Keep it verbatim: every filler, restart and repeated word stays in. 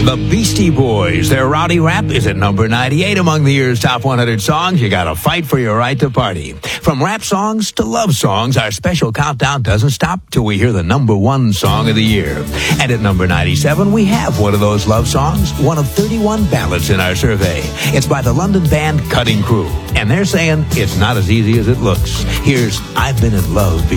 The Beastie Boys. Their Rowdy Rap is at number ninety-eight among the year's top one hundred songs. You gotta fight for your right to party. From rap songs to love songs, our special countdown doesn't stop till we hear the number one song of the year. And at number ninety-seven, we have one of those love songs, one of thirty-one ballads in our survey. It's by the London band Cutting Crew. And they're saying it's not as easy as it looks. Here's I've Been in Love Before.